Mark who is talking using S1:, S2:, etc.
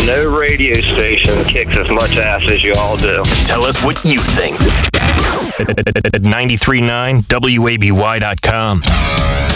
S1: no radio station kicks as much ass as you all do.
S2: Tell us what you think at 93.9WABY.com.